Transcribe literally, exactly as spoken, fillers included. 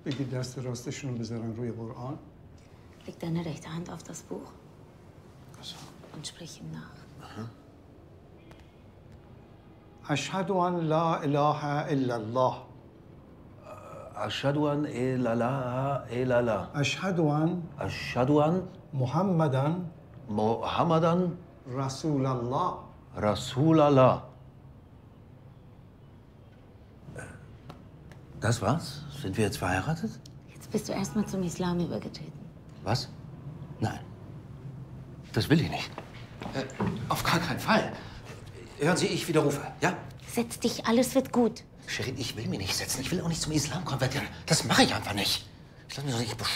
بگی دست راستشون رو بذارن روی قرآن. Leg deine rechte Hand auf das Buch So. und sprich ihm nach. اشهد ان لا اله الا الله. Ashhadu an la illallah. اشهد ان Ashhadu an محمدا Muhammadan رسول الله. Rasulallah. Das war's? Sind wir jetzt verheiratet? Jetzt bist du erstmal zum Islam übergetreten. Was? Nein. Das will ich nicht. Äh, auf gar keinen Fall. Hören Sie, ich widerrufe, ja? Setz dich, alles wird gut. Sherin, ich will mich nicht setzen. Ich will auch nicht zum Islam konvertieren. Das mache ich einfach nicht. Ich lasse mich doch nicht